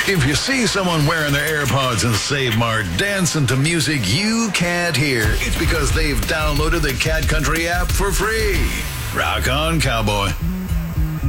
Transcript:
If you see someone wearing their AirPods in Save Mart dancing to music you can't hear, it's because they've downloaded the Cat Country app for free. Rock on, cowboy.